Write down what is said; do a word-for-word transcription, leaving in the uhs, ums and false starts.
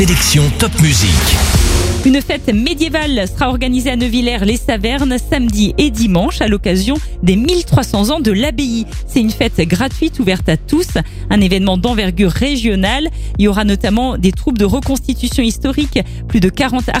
Sélection Top Musique. Une fête médiévale sera organisée à Neuvillers-les-Savernes samedi et dimanche à l'occasion des mille trois cents ans de l'abbaye. C'est une fête gratuite ouverte à tous, un événement d'envergure régionale. Il y aura notamment des troupes de reconstitution historique, plus de quarante artistes